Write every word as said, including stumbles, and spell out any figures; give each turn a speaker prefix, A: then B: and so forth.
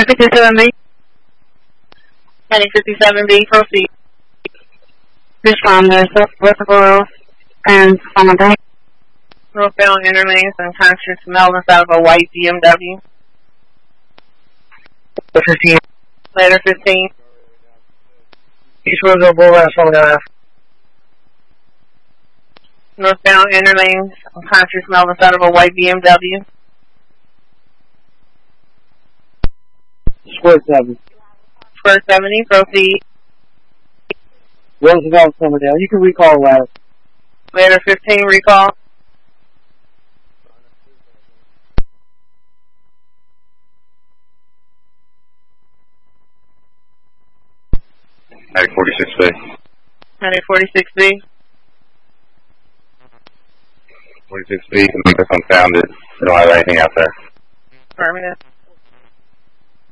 A: ninety fifty-seven B.
B: ninety fifty-seven B, proceed.
A: Responder, Southwest and Sonata.
B: Northbound Interlanes, unconscious Melvin out of a white B M W.
A: fifteen.
B: Later fifteen.
A: East Roseville Boulevard, Sonata.
B: Northbound Interlanes, unconscious Melvin out of a white B M W.
A: Square seven.
B: Square seventy, proceed.
A: Roosevelt, Silverdale. You can recall that.
B: Later fifteen, recall.
C: ninety forty-six B.
B: ninety forty-six B.
C: forty-six B, the microphone found it. We don't have anything out there.
B: Affirmative.